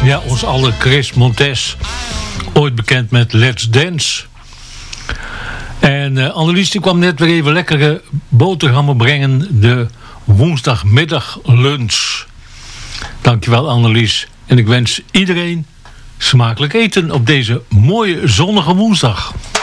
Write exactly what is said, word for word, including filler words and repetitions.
Ja, ons alle Chris Montes, ooit bekend met Let's Dance. En uh, Annelies die kwam net weer even lekkere boterhammen brengen, de woensdagmiddag lunch. Dankjewel Annelies. En ik wens iedereen smakelijk eten op deze mooie zonnige woensdag.